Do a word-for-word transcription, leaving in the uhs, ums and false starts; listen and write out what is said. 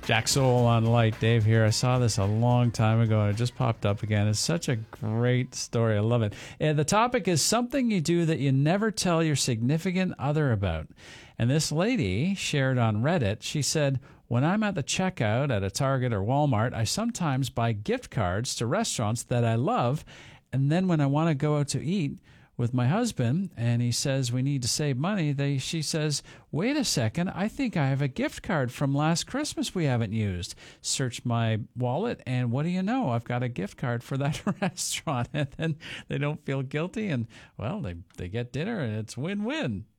Jack Soul on Light. Dave here. I saw this a long time ago and it just popped up again. It's such a great story. I love it. And the topic is something you do that you never tell your significant other about. And this lady shared on Reddit, she said, when I'm at the checkout at a Target or Walmart, I sometimes buy gift cards to restaurants that I love. And then when I want to go out to eat with my husband and he says we need to save money, they she says, wait a second, I think I have a gift card from last Christmas we haven't used. Search my wallet and what do you know? I've got a gift card for that restaurant. And then they don't feel guilty and, well, they, they get dinner and it's win-win.